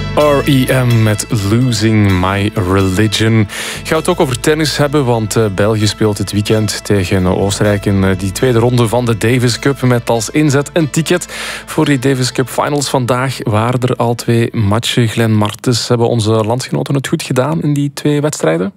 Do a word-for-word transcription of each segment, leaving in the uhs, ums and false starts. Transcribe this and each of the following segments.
R E M met Losing My Religion. Ik ga het ook over tennis hebben, want uh, België speelt het weekend tegen Oostenrijk in uh, die tweede ronde van de Davis Cup met als inzet een ticket voor die Davis Cup Finals. Vandaag waren er al twee matchen. Glenn Martens, hebben onze landgenoten het goed gedaan in die twee wedstrijden?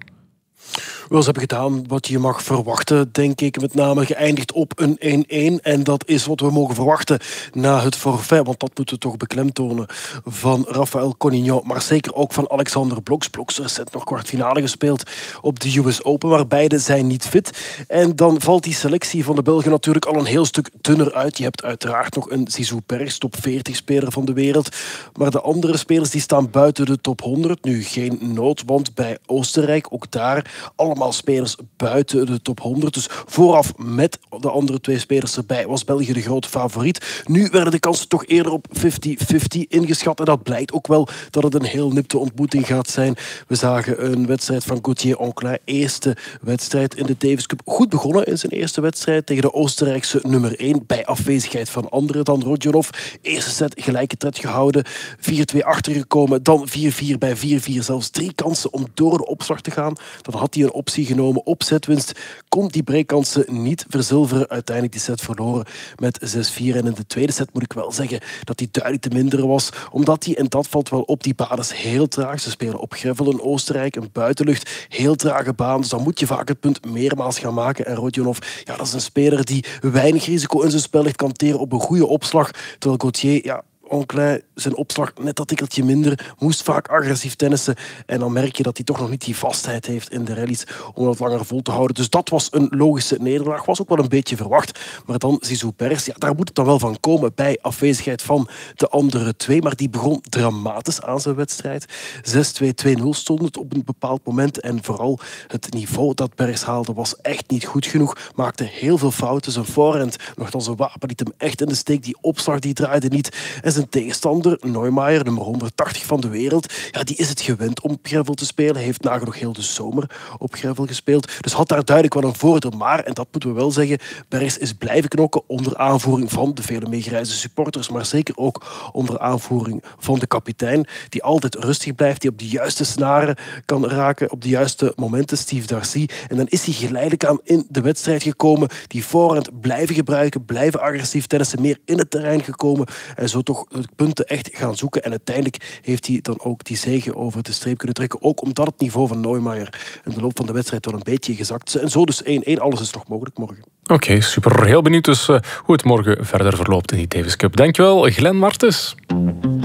Wel, ze hebben gedaan wat je mag verwachten, denk ik. Met name geëindigd op een één-één. En dat is wat we mogen verwachten na het forfait. Want dat moeten we toch beklemtonen van Rafael Conignon. Maar zeker ook van Alexander Bloks. Bloks recent nog kwartfinale gespeeld op de U S Open. Maar beide zijn niet fit. En dan valt die selectie van de Belgen natuurlijk al een heel stuk dunner uit. Je hebt uiteraard nog een Zizou Perks, top veertig speler van de wereld. Maar de andere spelers die staan buiten de top honderd. Nu geen nood, want bij Oostenrijk, ook daar allemaal spelers buiten de top honderd. Dus vooraf met de andere twee spelers erbij was België de grote favoriet. Nu werden de kansen toch eerder op vijftig vijftig ingeschat. En dat blijkt ook wel dat het een heel nipte ontmoeting gaat zijn. We zagen een wedstrijd van Gauthier Anclin. Eerste wedstrijd in de Davis Cup. Goed begonnen in zijn eerste wedstrijd tegen de Oostenrijkse nummer één. Bij afwezigheid van anderen dan Rodionov. Eerste set gelijke tred gehouden. vier-twee achtergekomen. Dan vier-vier bij vier-vier. Zelfs drie kansen om door de opslag te gaan. Dan had hij een optie genomen op setwinst. Kon die breakkansen niet verzilveren. Uiteindelijk die set verloren met zes-vier. En in de tweede set moet ik wel zeggen dat hij duidelijk te minderen was. Omdat hij, en dat valt wel op, die baan is heel traag. Ze spelen op gravel in Oostenrijk, een buitenlucht. Heel trage baan. Dus dan moet je vaak het punt meermaals gaan maken. En Rodionov, ja, dat is een speler die weinig risico in zijn spel ligt, kan teren op een goede opslag. Terwijl Gauthier, ja, Anclin, zijn opslag net dat tikkeltje minder, moest vaak agressief tennissen. En dan merk je dat hij toch nog niet die vastheid heeft in de rallies om dat langer vol te houden. Dus dat was een logische nederlaag. Was ook wel een beetje verwacht. Maar dan Zizou Perks, ja, daar moet het dan wel van komen bij afwezigheid van de andere twee. Maar die begon dramatisch aan zijn wedstrijd. zes-twee, twee-nul stond het op een bepaald moment. En vooral het niveau dat Perks haalde was echt niet goed genoeg. Maakte heel veel fouten. Zijn voorhand, nogthans een wapen, liet hem echt in de steek. Die opslag die draaide niet. En zijn tegenstander, Neumeier, nummer honderdtachtig van de wereld, ja, die is het gewend om op gravel te spelen. Hij heeft nagenoeg heel de zomer op gravel gespeeld. Dus had daar duidelijk wel een voordeel. Maar, en dat moeten we wel zeggen, Perks is blijven knokken onder aanvoering van de vele meegereisde supporters, maar zeker ook onder aanvoering van de kapitein, die altijd rustig blijft, die op de juiste snaren kan raken, op de juiste momenten, Steve Darcy. En dan is hij geleidelijk aan in de wedstrijd gekomen. Die voorhand blijven gebruiken, blijven agressief tennissen, meer in het terrein gekomen en zo toch de punten echt gaan zoeken. En uiteindelijk heeft hij dan ook die zege over de streep kunnen trekken. Ook omdat het niveau van Neumeier in de loop van de wedstrijd wel een beetje gezakt is. En zo dus één-één. Alles is nog mogelijk morgen. Oké, okay, super. Heel benieuwd dus uh, hoe het morgen verder verloopt in die Davis Cup. Dankjewel, Glenn Martens.